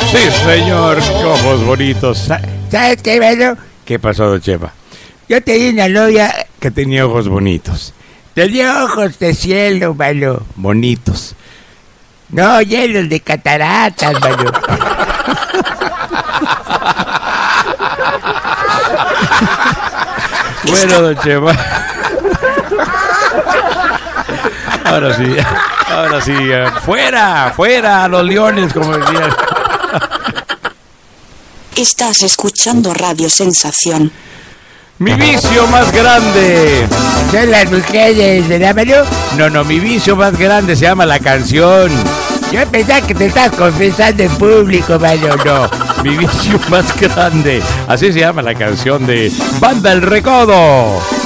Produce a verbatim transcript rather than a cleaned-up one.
Sí, señor, qué ojos bonitos. ¿Sabes qué, mano? ¿Qué pasó, don Chema? Yo tenía una novia que tenía ojos bonitos. Tenía ojos de cielo, mano. Bonitos. No, llenos de cataratas, mano. Bueno, don Chema. Ahora sí, ahora sí. ¡Fuera! ¡Fuera! ¡Los leones! Como decían. Estás escuchando Radio Sensación. Mi vicio más grande son las mujeres, ¿verdad, Mario? No, no, mi vicio más grande se llama la canción. Yo pensaba que te estás confesando en público, Mario. No, mi vicio más grande. Así se llama la canción de Banda El Recodo.